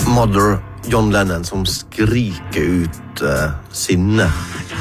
Mother, John Lennon, som skriker ut sinne.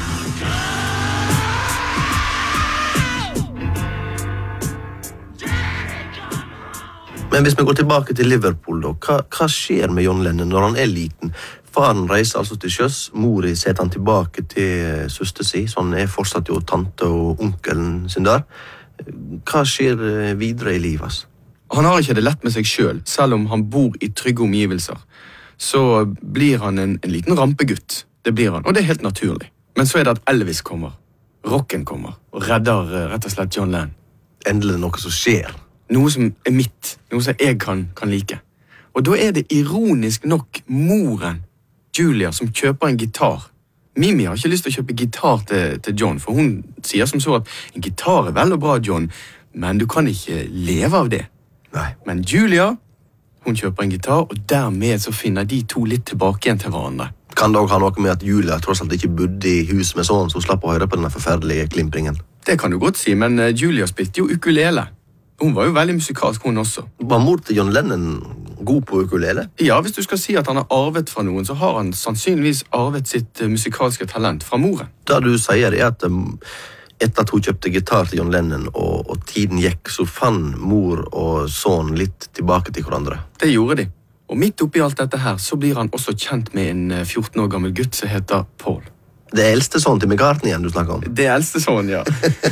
Men hvis vi går tilbake til Liverpool, da, hva skjer med John Lennon når han liten? Faren reiser altså til sjøs, mori setter han tilbake til søster si, så han fortsatt jo tante og onkelen sin der. Hva skjer videre i livet? Han har ikke det lett med seg selv om han bor i trygge omgivelser. Så blir han en liten rampegutt. Det blir han, og det helt naturlig. Men så det at Elvis kommer, rocken kommer, og redder rett og slett John Lennon. Endelig noe som skjer. Noe som mitt, noe som jeg kan like. Og da det ironisk nok moren, Julia, som kjøper en gitar. Mimi har ikke lyst til å kjøpe gitar til John, for hun sier som så at en gitar vel og bra, John, men du kan ikke leve av det. Nei. Men Julia, hun kjøper en gitar, og dermed så finner de to litt tilbake igjen til hverandre. Kan det også ha noe med at Julia tross alt ikke bodde i hus med sånn, så slapp å høre på denne forferdelige klimpringen? Det kan du godt si, men Julia spilte jo ukulele. Hun var jo veldig musikalsk, hun også. Var mor til John Lennon god på ukulele? Ja, hvis du skal si at han har arvet fra noen, så har han sannsynligvis arvet sitt musikalske talent fra moren. Det du sier at etter at hun kjøpte gitar til John Lennon, og tiden gikk, så fann mor og sønn litt tilbake til hverandre. Det gjorde de. Og midt oppi alt dette her, så blir han også kjent med en 14 år gammel gutt som heter Paul. Det eldste sønnen til McCartney igjen du snakker om? Det eldste sønnen, ja.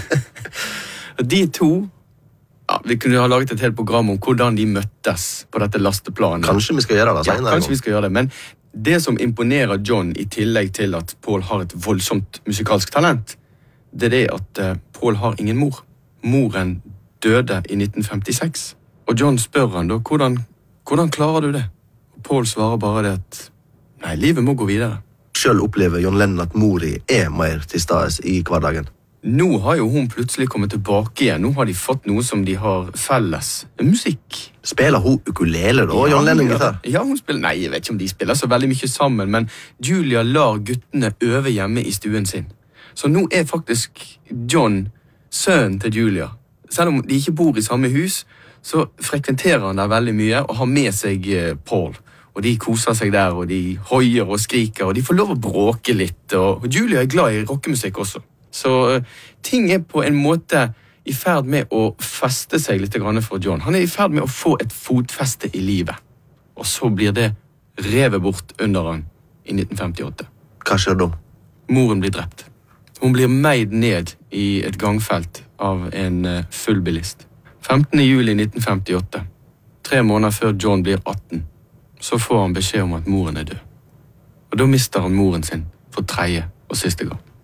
De to, ja, vi kunne ha laget et helt program om hvordan de møttes på dette lasteplanet. Kanskje vi skal gjøre det senere? Ja, kanskje vi skal gjøre det, men det som imponerer John i tillegg til at Paul har et voldsomt musikalsk talent, det at Paul har ingen mor. Moren døde i 1956. Og John spør han da, hvordan klarer du det? Og Paul svarer bare det at, nei, livet må gå videre. Selv opplever John Lennon at mori mer til stades i hverdagen. Nå har jo hun plutselig kommet tilbake igjen. Nå har de fått noe som de har felles. Musikk. Spiller hun ukulele da, John Lennon-gitar? Ja, hun spiller, nei, jeg vet ikke om de spiller så veldig mye sammen, men Julia lar guttene øve hjemme i stuen sin. Så nå faktisk John sønnen til Julia. Selv om de ikke bor i samme hus, så frekventerer han der veldig mye og har med seg Paul. Og de koser seg der, og de hoier og skriker, og de får lov å bråke litt. Og Julia glad i rockemusikk også. Så ting på en måte i ferd med å feste seg litt for John. Han i ferd med å få et fotfeste i livet. Og så blir det revet bort under han i 1958. Hva skjer da? Moren blir drept. Hun blir meid ned i et gangfelt av en full bilist. 15. juli 1958, 3 måneder før John blir 18, så får han beskjed om at moren død. Og da mister han moren sin for 3. og siste gang.